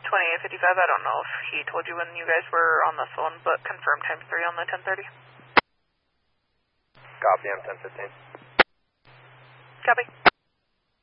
2855, I don't know if he told you when you guys were on the phone, but confirm times 3 on the 1030. Copy, I'm 1015. Copy.